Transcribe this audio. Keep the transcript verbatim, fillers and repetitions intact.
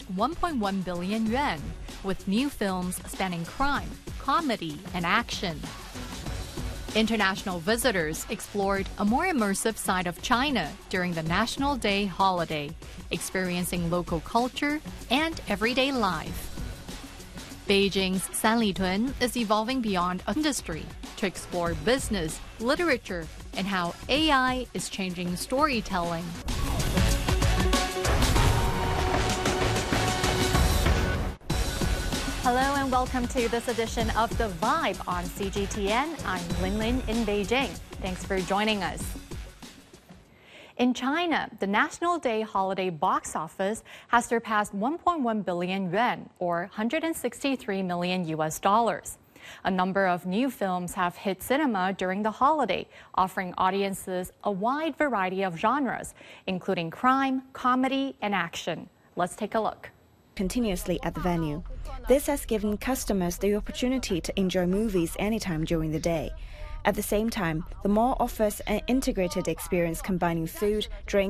one point one billion yuan, with new films spanning crime, comedy, and action. International visitors explored a more immersive side of China during the National Day holiday, experiencing local culture and everyday life. Beijing's Sanlitun is evolving beyond industry to explore business, literature, and how A I is changing storytelling. Hello and welcome to this edition of The Vibe on C G T N. I'm Lin Lin in Beijing. Thanks for joining us. In China, the National Day holiday box office has surpassed one point one billion yuan, or one hundred sixty-three million U S dollars. A number of new films have hit cinema during the holiday, offering audiences a wide variety of genres, including crime, comedy, and action. Let's take a look. Continuously at the venue. This has given customers the opportunity to enjoy movies anytime during the day. At the same time, the mall offers an integrated experience combining food, drink,